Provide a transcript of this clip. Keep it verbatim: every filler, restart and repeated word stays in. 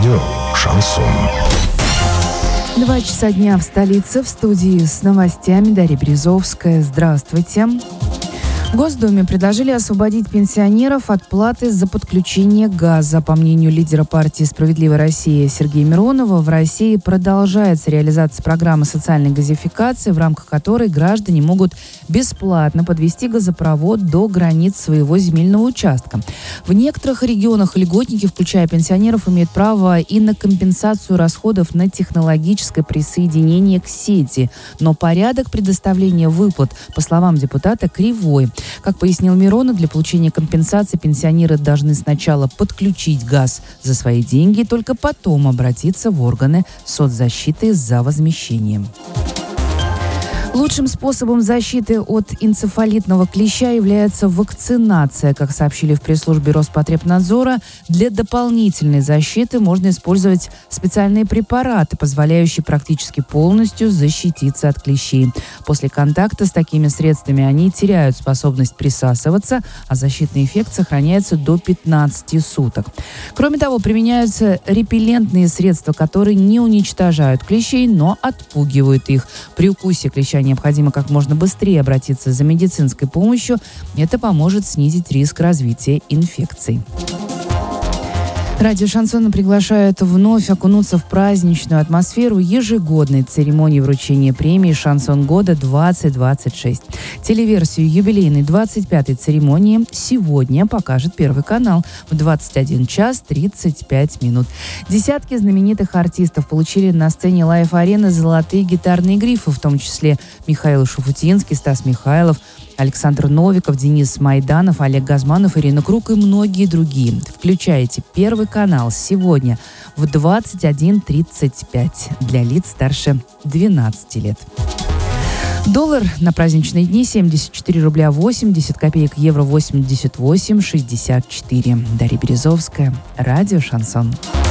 Радио «Шансон». Два часа дня в столице. В студии с новостями Дарья Березовская. Здравствуйте. В Госдуме предложили освободить пенсионеров от платы за подключение газа. По мнению лидера партии «Справедливая Россия» Сергея Миронова, в России продолжается реализация программы социальной газификации, в рамках которой граждане могут бесплатно подвести газопровод до границ своего земельного участка. В некоторых регионах льготники, включая пенсионеров, имеют право и на компенсацию расходов на технологическое присоединение к сети. Но порядок предоставления выплат, по словам депутата, кривой. Как пояснил Миронов, для получения компенсации пенсионеры должны сначала подключить газ за свои деньги, и только потом обратиться в органы соцзащиты за возмещением. Лучшим способом защиты от энцефалитного клеща является вакцинация. Как сообщили в пресс-службе Роспотребнадзора, для дополнительной защиты можно использовать специальные препараты, позволяющие практически полностью защититься от клещей. После контакта с такими средствами они теряют способность присасываться, а защитный эффект сохраняется до пятнадцати суток. Кроме того, применяются репеллентные средства, которые не уничтожают клещей, но отпугивают их. При укусе клеща необходимо как можно быстрее обратиться за медицинской помощью. Это поможет снизить риск развития инфекций. Радио «Шансон» приглашает вновь окунуться в праздничную атмосферу ежегодной церемонии вручения премии «Шансон года двадцать двадцать шесть». Телеверсию юбилейной двадцать пятой церемонии сегодня покажет Первый канал в двадцать один час тридцать пять минут. Десятки знаменитых артистов получили на сцене Лайф-арены золотые гитарные грифы, в том числе Михаил Шуфутинский, Стас Михайлов, Александр Новиков, Денис Майданов, Олег Газманов, Ирина Круг и многие другие. Включайте Первый канал сегодня в двадцать один тридцать пять для лиц старше двенадцати лет. Доллар на праздничные дни семьдесят четыре рубля восемьдесят копеек, евро восемьдесят восемь шестьдесят четыре. Дарья Березовская, радио «Шансон».